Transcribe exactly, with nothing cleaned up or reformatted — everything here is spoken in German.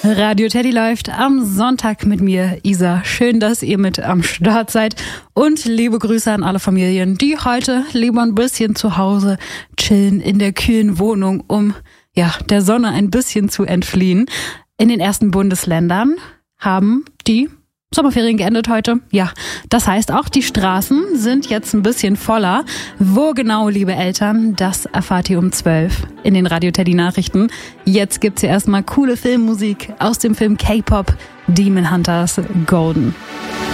Radio Teddy läuft am Sonntag mit mir, Isa. Schön, dass ihr mit am Start seid. Und liebe Grüße an alle Familien, die heute lieber ein bisschen zu Hause chillen in der kühlen Wohnung, um ja der Sonne ein bisschen zu entfliehen. In den ersten Bundesländern haben die Sommerferien geendet heute. Ja, das heißt auch, die Straßen sind jetzt ein bisschen voller. Wo genau, liebe Eltern, das erfahrt ihr um zwölf in den Radio Teddy Nachrichten. Jetzt gibt's hier erstmal coole Filmmusik aus dem Film K-Pop Demon Hunters Golden.